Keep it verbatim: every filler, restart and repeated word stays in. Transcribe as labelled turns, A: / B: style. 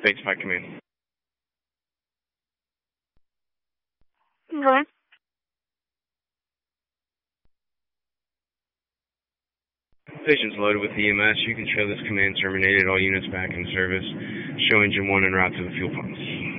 A: Base Flight Command.
B: What?
A: Station's loaded with E M S. You can show this command terminated. All units back in service. Show engine one en route to the fuel pumps.